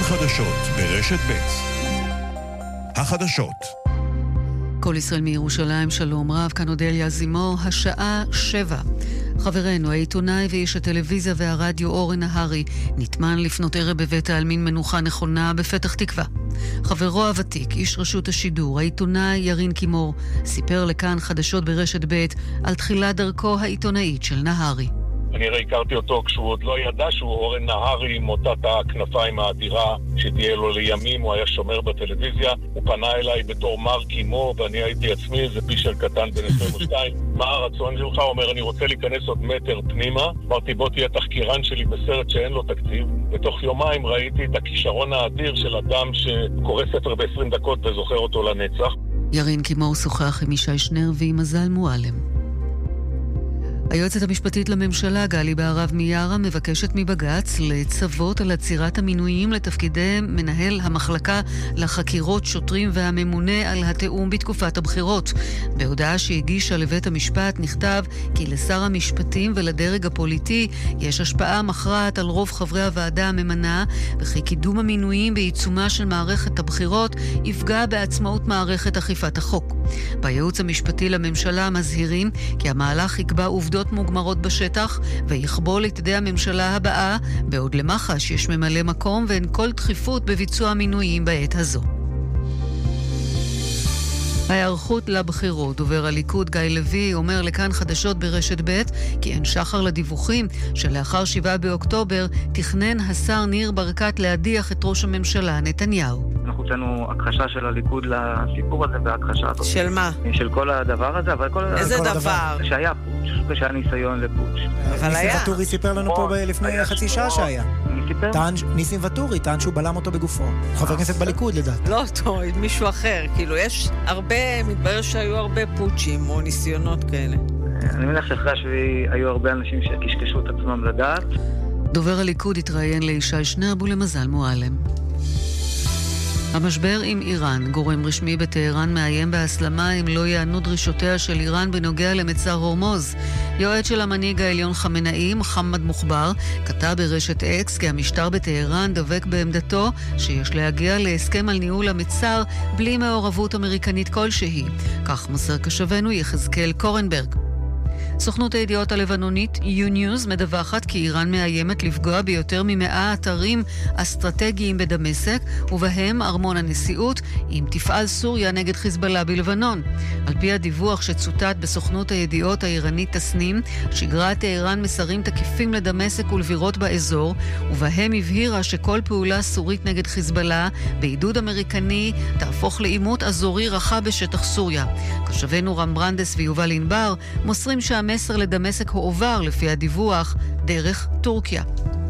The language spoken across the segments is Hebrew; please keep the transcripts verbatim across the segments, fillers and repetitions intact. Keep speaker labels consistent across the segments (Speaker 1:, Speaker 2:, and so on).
Speaker 1: חדשות ברשת ב'. החדשות.
Speaker 2: כל ישראל מירושלים, שלום רב, כאן אודליה זימור, השעה שבע. חברנו, העיתונאי ואיש הטלוויזיה והרדיו אורן נהרי, נטמן לפנות ערב בבית העלמין מנוחה נכונה בפתח תקווה. חברו הוותיק, איש רשות השידור, העיתונאי ירין קימור, סיפר לכאן חדשות ברשת ב' על תחילת דרכו העיתונאית של נהרי.
Speaker 3: אני הרי הכרתי אותו כשהוא עוד לא ידע שהוא אורן נהרי עם אותת הכנפיים האדירה שתהיה לו לימים, הוא היה שומר בטלוויזיה, הוא פנה אליי בתור מר קימו ואני הייתי עצמי איזה פישר קטן בן עשרים ושתיים. מה הרצון שלך? הוא אומר, אני רוצה להיכנס עוד מטר פנימה. אמרתי, בוא תהיה תחקירן שלי בסרט שאין לו תקציב. בתוך יומיים ראיתי את הכישרון האדיר של אדם שקורא ספר ב-עשרים דקות וזוכר אותו לנצח.
Speaker 2: ירין קימור שוחח עם ישי שנר ועם מזל מועלם. היועצת המשפטית לממשלה גלי בהרב מיארה מבקשת מבג"ץ לצוות על עצירת המינויים לתפקידי מנהל המחלקה לחקירות שוטרים והממונה על התאום בתקופת הבחירות. בהודעה שהגישה לבית המשפט נכתב כי לשר המשפטים ולדרג הפוליטי יש השפעה מכרעת על רוב חברי הוועדה הממנה, וכי קידום המינויים בעיצומה של מערכת הבחירות יפגע בעצמאות מערכת אכיפת החוק. בייעוץ המשפטי לממשלה מזהירים כי המהלך יקבע עובדות מוגמרות בשטח ויכבול את ידי הממשלה הבאה, בעוד למח"ש יש ממלא מקום ואין כל דחיפות בביצוע מינויים בעת הזו. ההיערכות לבחירות. דובר הליכוד גיא לוי אומר לכאן חדשות ברשת ב' כי אין שחר לדיווחים שלאחר שבעה באוקטובר תכנן השר ניר ברקת להדיח את ראש הממשלה נתניהו.
Speaker 4: אנחנו הוצאנו הכחשה של הליכוד לסיפור הזה והכחשה הזאת.
Speaker 5: של מה?
Speaker 4: של כל הדבר הזה, אבל כל
Speaker 5: איזה
Speaker 4: כל
Speaker 5: דבר?
Speaker 4: שהיה פוץ' ושהיה ניסיון לפוץ'.
Speaker 5: אבל היה.
Speaker 6: ניסים וטורי סיפר לנו פה לפני חצי שעה שהיה.
Speaker 4: מי סיפר?
Speaker 6: ניסים וטורי טען שהוא בלם אותו בגופו. חבר כנסת בליכוד לדעת.
Speaker 5: לא אותו, מישהו אחר. כאילו יש הרבה, מתברר שהיו הרבה פוצ'ים או ניסיונות כאלה.
Speaker 4: אני מניח שאחרי השביעי היו הרבה אנשים שקשקשו את עצמם לדעת.
Speaker 2: דובר הליכוד התראיין לישי שנר ולמזל מועלם. המשבר עם איראן. גורם רשמי בטהרן מאיים בהסלמה אם לא יענו דרישותיה של איראן בנוגע למצר הורמוז. יועץ של המנהיג העליון חמינאי, מוחמד מוחבר, כתב ברשת אקס כי המשטר בטהרן דבק בעמדתו שיש להגיע להסכם על ניהול המצר בלי מעורבות אמריקנית כלשהי. כך מסר כשבנו יחזקאל קורנברג. סוכנות הידיעות הלבנונית יו-ניוז מדווחת כי איראן מאיימת לפגוע ביותר ממאה אתרים אסטרטגיים בדמשק, ובהם ארמון הנשיאות, אם תפעל סוריה נגד חיזבאללה בלבנון. על פי הדיווח שצוטט בסוכנות הידיעות האיראנית תסנים, שגרה טהרן מסרים תקיפים לדמשק ולבירות באזור, ובהם הבהירה שכל פעולה סורית נגד חיזבאללה בעידוד אמריקני תהפוך לעימות אזורי רחב בשטח סוריה. כשבנו רם ברנדס ויובל ענבר מוסרים שה המסר לדמשק הועבר לפי הדיווח דרך טורקיה.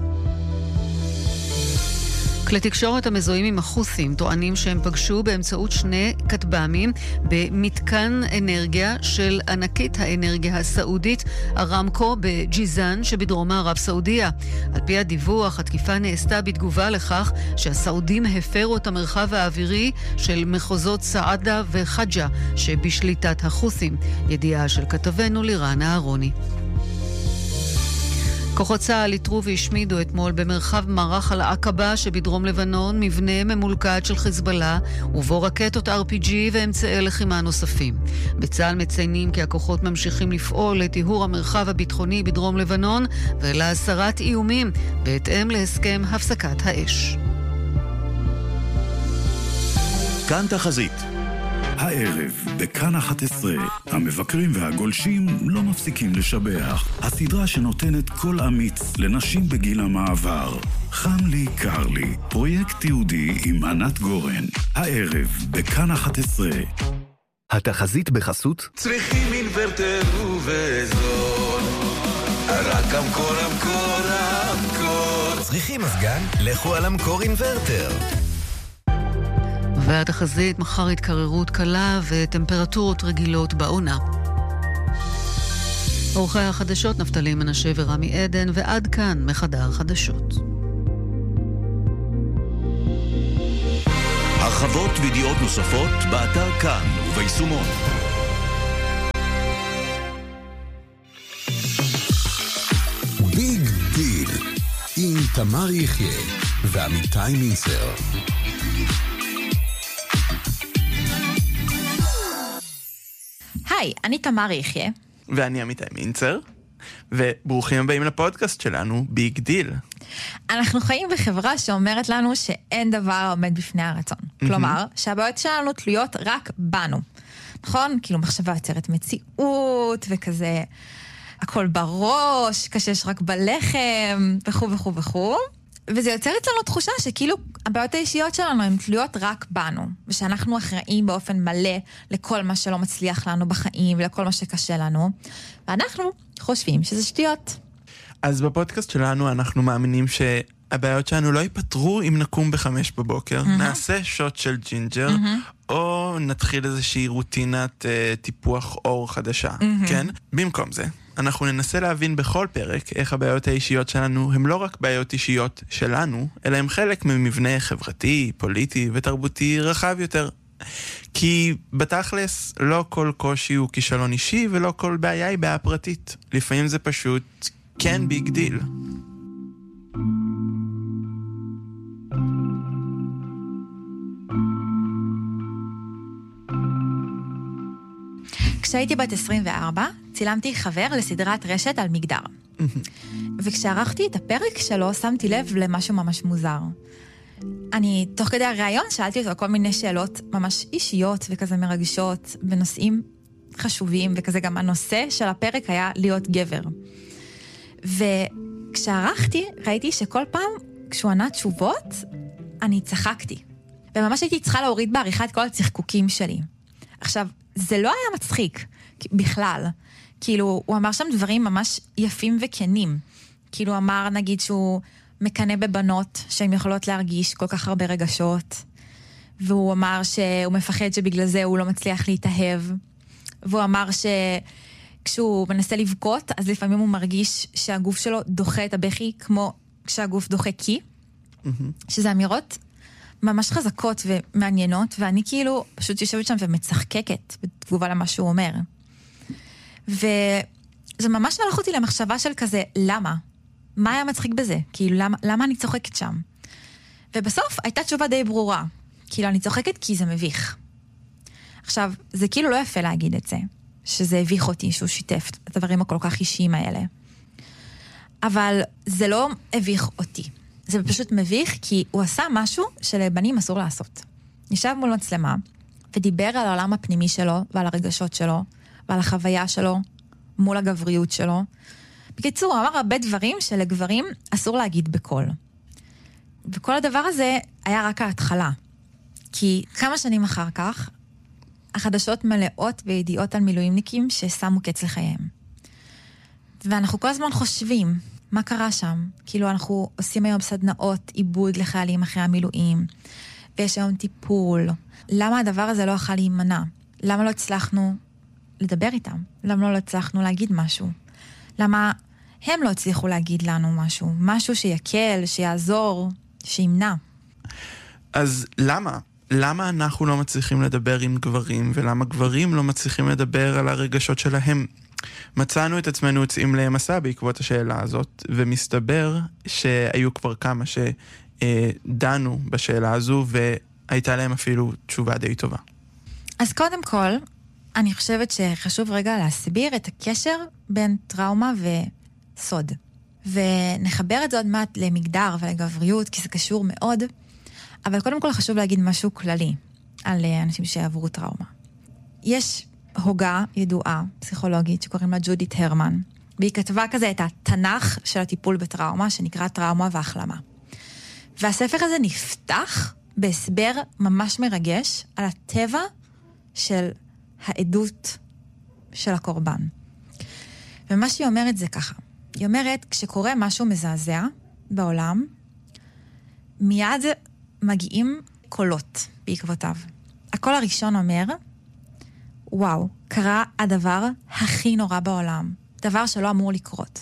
Speaker 2: כלי תקשורת המזוהים עם החות'ים טוענים שהם פגשו באמצעות שני כטב"מים במתקן אנרגיה של ענקית האנרגיה הסעודית ארמקו בג'יזן שבדרום מערב סעודיה. על פי הדיווח, התקיפה נעשתה בתגובה לכך שהסעודים הפרו את המרחב האווירי של מחוזות סעדה וחג'ה שבשליטת החות'ים. ידיעה של כתבנו לירן אהרוני. כוחות צה"ל איתרו והשמידו אתמול במרחב מערך אל-עקבה שבדרום לבנון מבנה ממולכד של חיזבאללה ובו רקטות אר פי ג'י ואמצעי לחימה נוספים. בצה"ל מציינים כי הכוחות ממשיכים לפעול לטיהור המרחב הביטחוני בדרום לבנון ולהסרת איומים בהתאם להסכם הפסקת האש.
Speaker 1: כאן תחזית.
Speaker 7: הערב, בכאן אחת עשרה, המבקרים והגולשים לא מפסיקים לשבח. הסדרה שנותנת קול אמיץ לנשים בגיל המעבר. חם לי, קר לי, פרויקט תיעודי עם ענת גורן. הערב, בכאן אחת עשרה.
Speaker 8: התחזית בחסות
Speaker 9: צריכים אינוורטר ובזול, רק המקור, המקור, המקור.
Speaker 8: צריכים מזגן? לכו על המקור אינוורטר.
Speaker 2: והתחזית, מחר התקררות קלה וטמפרטורות רגילות בעונה. עורכי החדשות נפתלי מנשה ורמי עדן, ועד כאן מחדר חדשות.
Speaker 1: הרחבות וידיעות נוספות באתר כאן וביישומון.
Speaker 10: ביג דיל עם תמר יחיה ועמיתי מינסר.
Speaker 11: היי, אני תמר יחיה.
Speaker 12: ואני עמיתי מינצר. וברוכים הבאים לפודקאסט שלנו, ביג דיל.
Speaker 11: אנחנו חיים בחברה שאומרת לנו שאין דבר עומד בפני הרצון. Mm-hmm. כלומר, שהבעיות שלנו תלויות רק בנו. נכון? כאילו מחשבה יוצרת מציאות וכזה, הכל בראש, קשש רק בלחם, וכו' וכו' וכו'. וזה יוצר אצלנו תחושה שכאילו הבעיות האישיות שלנו הן תלויות רק בנו, ושאנחנו אחראים באופן מלא לכל מה שלא מצליח לנו בחיים ולכל מה שקשה לנו, ואנחנו חושבים שזה שטויות.
Speaker 12: אז בפודקאסט שלנו אנחנו מאמינים שהבעיות שלנו לא ייפתרו אם נקום בחמש בבוקר, mm-hmm. נעשה שוט של ג'ינג'ר, mm-hmm. או נתחיל איזושהי רוטינת אה, טיפוח אור חדשה, mm-hmm. כן? במקום זה, אנחנו ננסה להבין בכל פרק איך הבעיות האישיות שלנו הם לא רק בעיות אישיות שלנו, אלא הם חלק ממבנה חברתי, פוליטי ותרבותי רחב יותר. כי בתכלס לא כל קושי הוא כישלון אישי ולא כל בעיה היא בעיה פרטית. לפעמים זה פשוט כן ביג דיל.
Speaker 11: כשהייתי בת עשרים וארבע, צילמתי חבר לסדרת רשת על מגדר. וכשערכתי את הפרק שלו, שמתי לב למשהו ממש מוזר. אני, תוך כדי הראיון, שאלתי אותו כל מיני שאלות ממש אישיות וכזה מרגשות, בנושאים חשובים, וכזה גם הנושא של הפרק היה להיות גבר. וכשערכתי, ראיתי שכל פעם, כשהוא ענה תשובות, אני צחקתי. וממש הייתי צריכה להוריד בעריכה את כל הצחקוקים שלי. עכשיו, זה לא היה מצחיק, בכלל. כאילו, הוא אמר שם דברים ממש יפים וכנים. כאילו, הוא אמר, נגיד, שהוא מקנה בבנות שהן יכולות להרגיש כל כך הרבה רגשות, והוא אמר שהוא מפחד שבגלל זה הוא לא מצליח להתאהב, והוא אמר שכשהוא מנסה לבכות, אז לפעמים הוא מרגיש שהגוף שלו דוחה את הבכי, כמו כשהגוף דוחה קי, mm-hmm. שזה אמירות ממש חזקות ומעניינות, ואני כאילו פשוט יושבת שם ומצחקקת בתגובה למה שהוא אומר. וזה ממש שלח אותי למחשבה של כזה, למה? מה היה מצחיק בזה? כאילו, למה, למה אני צוחקת שם? ובסוף הייתה תשובה די ברורה. כאילו, אני צוחקת כי זה מביך. עכשיו, זה כאילו לא יפה להגיד את זה, שזה הביך אותי, שהוא שיתף את הדברים הכל כך אישיים האלה. אבל זה לא הביך אותי. זה פשוט מביך כי הוא עשה משהו שלבנים אסור לעשות. נשב מול מצלמה ודיבר על העולם הפנימי שלו ועל הרגשות שלו ועל החוויה שלו מול הגבריות שלו. בקיצור, הוא אמר הרבה דברים שלגברים אסור להגיד בקול. וכל הדבר הזה היה רק ההתחלה. כי כמה שנים אחר כך, החדשות מלאות בידיעות על מילואימניקים ששמו קץ לחייהם. ואנחנו כל הזמן חושבים, מה קרה שם? כאילו אנחנו עושים היום סדנאות עיבוד לחיילים אחרי המילואים, ויש היום טיפול. למה הדבר הזה לא יכול להימנע? למה לא הצלחנו לדבר איתם? למה לא הצלחנו להגיד משהו? למה הם לא הצליחו להגיד לנו משהו? משהו שיקל, שיעזור, שימנע.
Speaker 12: אז למה? למה אנחנו לא מצליחים לדבר עם גברים, ולמה גברים לא מצליחים לדבר על הרגשות שלהם? מצאנו את עצמנו יוצאים למסע בעקבות השאלה הזאת, ומסתבר שהיו כבר כמה שדנו בשאלה הזו, והייתה להם אפילו תשובה די טובה.
Speaker 11: אז קודם כל, אני חושבת שחשוב רגע להסביר את הקשר בין טראומה וסוד. ונחבר את זה עוד מעט למגדר ולגבריות, כי זה קשור מאוד, אבל קודם כל חשוב להגיד משהו כללי על אנשים שעברו טראומה. יש הוגה ידועה, פסיכולוגית, שקוראים לה ג'ודית הרמן, והיא כתבה כזה את התנ"ך של הטיפול בטראומה, שנקרא טראומה והחלמה. והספר הזה נפתח בהסבר ממש מרגש על הטבע של העדות של הקורבן. ומה שהיא אומרת זה ככה, היא אומרת, כשקורה משהו מזעזע בעולם, מיד מגיעים קולות בעקבותיו. הקול הראשון אומר, וואו, קרה הדבר הכי נורא בעולם. דבר שלא אמור לקרות.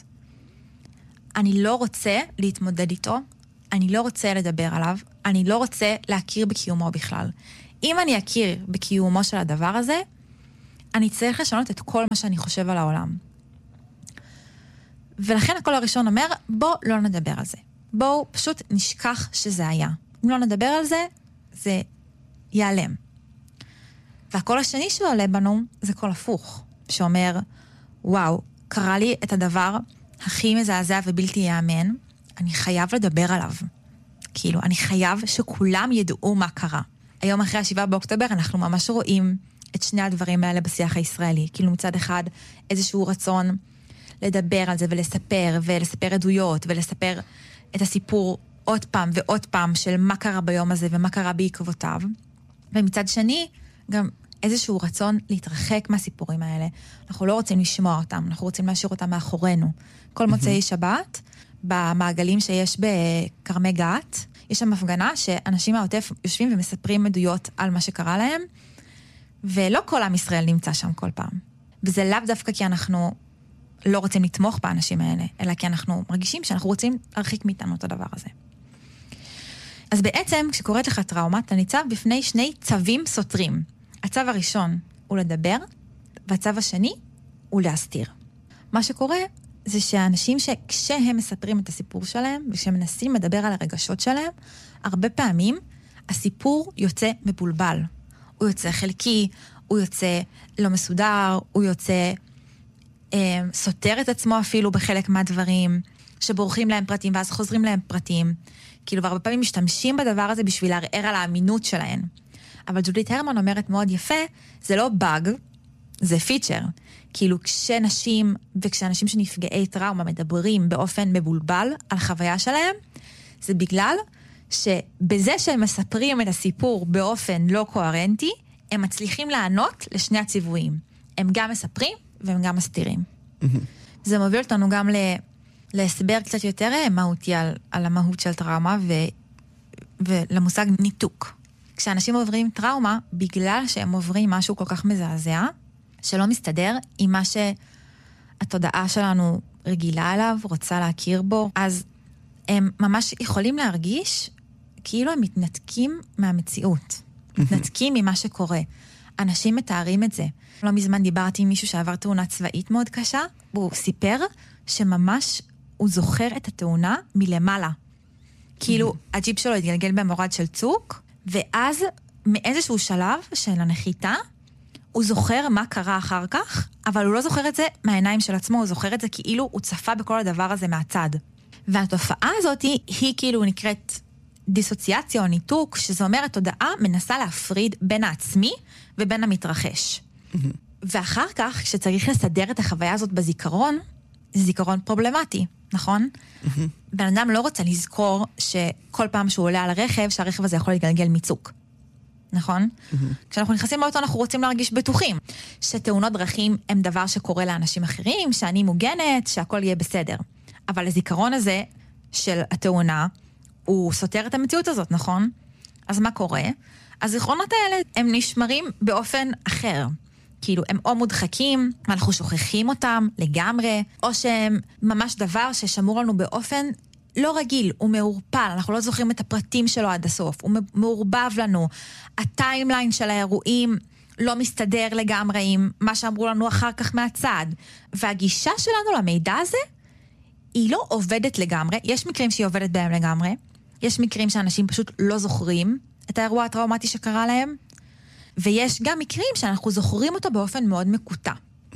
Speaker 11: אני לא רוצה להתמודד איתו, אני לא רוצה לדבר עליו, אני לא רוצה להכיר בקיומו בכלל. אם אני אכיר בקיומו של הדבר הזה, אני צריך לשנות את כל מה שאני חושב על העולם. ולכן הקול הראשון אומר, בוא לא נדבר על זה. בואו פשוט נשכח שזה היה. אם לא נדבר על זה, זה ייעלם. והקול השני שעולה בנו זה קול הפוך, שאומר, וואו, קרה לי את הדבר הכי מזעזע ובלתי יאמן, אני חייב לדבר עליו. כאילו, אני חייב שכולם ידעו מה קרה. היום אחרי השבעה באוקטובר אנחנו ממש רואים את שני הדברים האלה בשיח הישראלי. כאילו מצד אחד איזשהו רצון לדבר על זה ולספר, ולספר עדויות, ולספר את הסיפור עוד פעם ועוד פעם של מה קרה ביום הזה ומה קרה בעקבותיו. ומצד שני, גם איזשהו רצון להתרחק מהסיפורים האלה. אנחנו לא רוצים לשמוע אותם, אנחנו רוצים להשאיר אותם מאחורינו. כל מוצאי שבת, במעגלים שיש בקרמי גת, יש שם הפגנה שאנשים מהעוטף יושבים ומספרים עדויות על מה שקרה להם, ולא כל עם ישראל נמצא שם כל פעם. וזה לאו דווקא כי אנחנו לא רוצים לתמוך באנשים האלה, אלא כי אנחנו מרגישים שאנחנו רוצים להרחיק מאיתנו את הדבר הזה. אז בעצם, כשקוראת לך טראומה, אתה ניצב בפני שני צווים סותרים. הצו הראשון הוא לדבר, והצו השני הוא להסתיר. מה שקורה זה שהאנשים שכשהם מספרים את הסיפור שלהם, וכשמנסים לדבר על הרגשות שלהם, הרבה פעמים הסיפור יוצא מבולבל. הוא יוצא חלקי, הוא יוצא לא מסודר, הוא יוצא אה, סותר את עצמו אפילו בחלק מהדברים, שבורחים להם פרטים ואז חוזרים להם פרטים. כאילו, והרבה פעמים משתמשים בדבר הזה בשביל לערער על האמינות שלהן. אבל ג'ודית הרמן אומרת מאוד יפה, זה לא באג, זה פיצ'ר. כאילו כשנשים וכשאנשים שנפגעי טראומה מדברים באופן מבולבל על חוויה שלהם, זה בגלל שבזה שהם מספרים את הסיפור באופן לא קוהרנטי, הם מצליחים לענות לשני הציוויים. הם גם מספרים והם גם מסתירים. זה מוביל אותנו גם ל... להסבר קצת יותר מהותי על, על המהות של טראומה ו... ולמושג ניתוק. כשאנשים עוברים טראומה, בגלל שהם עוברים משהו כל כך מזעזע, שלא מסתדר עם מה שהתודעה שלנו רגילה עליו, רוצה להכיר בו, אז הם ממש יכולים להרגיש כאילו הם מתנתקים מהמציאות. מתנתקים ממה שקורה. אנשים מתארים את זה. לא מזמן דיברתי עם מישהו שעבר תאונה צבאית מאוד קשה, והוא סיפר שממש הוא זוכר את התאונה מלמעלה. כאילו הג'יפ שלו התגלגל במורד של צוק, ואז מאיזשהו שלב של הנחיתה, הוא זוכר מה קרה אחר כך, אבל הוא לא זוכר את זה מהעיניים של עצמו, הוא זוכר את זה כאילו הוא צפה בכל הדבר הזה מהצד. והתופעה הזאת היא, היא כאילו נקראת דיסוציאציה או ניתוק, שזה אומר התודעה מנסה להפריד בין העצמי ובין המתרחש. ואחר כך, כשצריך לסדר את החוויה הזאת בזיכרון, זה זיכרון פרובלמטי, נכון? בן אדם לא רוצה לזכור שכל פעם שהוא עולה על הרכב, שהרכב הזה יכול להתגלגל מצוק. נכון? כשאנחנו נכנסים באוטו, אנחנו רוצים להרגיש בטוחים. שתאונות דרכים הם דבר שקורה לאנשים אחרים, שאני מוגנת, שהכל יהיה בסדר. אבל הזיכרון הזה של התאונה, הוא סותר את המציאות הזאת, נכון? אז מה קורה? הזיכרונות האלה הם נשמרים באופן אחר. כאילו, הם או מודחקים, ואנחנו שוכחים אותם לגמרי, או שהם ממש דבר ששמור לנו באופן לא רגיל, הוא מעורפל, אנחנו לא זוכרים את הפרטים שלו עד הסוף, הוא מעורבב לנו, הטיימליין של האירועים לא מסתדר לגמרי עם מה שאמרו לנו אחר כך מהצד, והגישה שלנו למידע הזה, היא לא עובדת לגמרי, יש מקרים שהיא עובדת בהם לגמרי, יש מקרים שאנשים פשוט לא זוכרים את האירוע הטראומטי שקרה להם, ויש גם מקרים שאנחנו זוכרים אותו באופן מאוד מקוטע.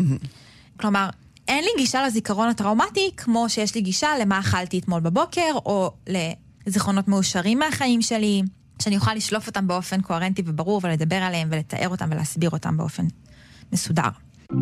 Speaker 11: כלומר, אין לי גישה לזיכרון הטראומטי, כמו שיש לי גישה למה אכלתי אתמול בבוקר, או לזיכרונות מאושרים מהחיים שלי, שאני אוכל לשלוף אותם באופן קוהרנטי וברור, ולדבר עליהם ולתאר אותם ולהסביר אותם באופן מסודר.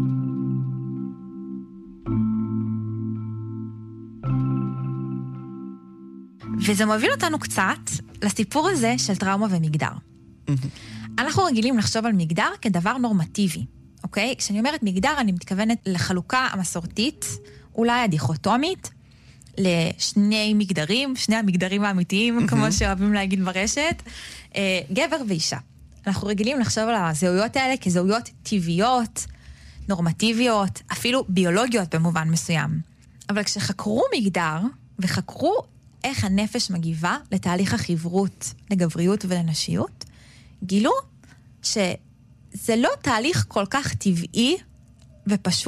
Speaker 11: וזה מוביל אותנו קצת לסיפור הזה של טראומה ומגדר. אנחנו רגילים לחשוב על מגדר כדבר נורמטיבי. אוקיי? כשאני אומרת מגדר, אני מתכוונת לחלוקה המסורתית, אולי הדיכוטומית, לשני מגדרים, שני המגדרים האמיתיים, כמו שאוהבים להגיד ברשת, גבר ואישה. אנחנו רגילים לחשוב על הזהויות האלה כזהויות טבעיות, נורמטיביות, אפילו ביולוגיות במובן מסוים. אבל כשחקרו מגדר, וחקרו איך הנפש מגיבה לתהליך החברות, לגבריות ולנשיות, גילו ש... זה לא תהליך כל כך טבעי ופשוט.